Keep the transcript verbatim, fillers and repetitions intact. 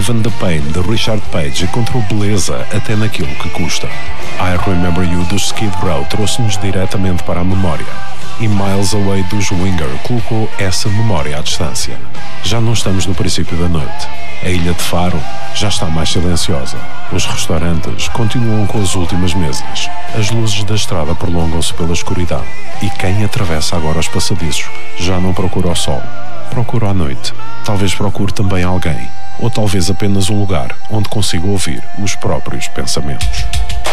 Even the Pain, de Richard Page, encontrou beleza até naquilo que custa. I Remember You, dos Skid Row, trouxe-nos diretamente para a memória. E Miles Away, dos Winger, colocou essa memória à distância. Já não estamos no princípio da noite. A ilha de Faro já está mais silenciosa. Os restaurantes continuam com as últimas mesas. As luzes da estrada prolongam-se pela escuridão. E quem atravessa agora os passadiços já não procura o sol. Procura a noite. Talvez procure também alguém. Ou talvez apenas um lugar onde consiga ouvir os próprios pensamentos.